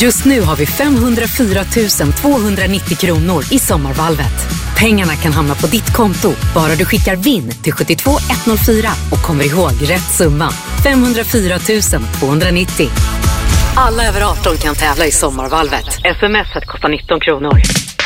Just nu har vi 504 290 kronor i Sommarvalvet. Pengarna kan hamna på ditt konto, bara du skickar VIN till 72104 och kommer ihåg rätt summa. 504 290. Alla över 18 kan tävla i Sommarvalvet. SMS kostar 19 kronor.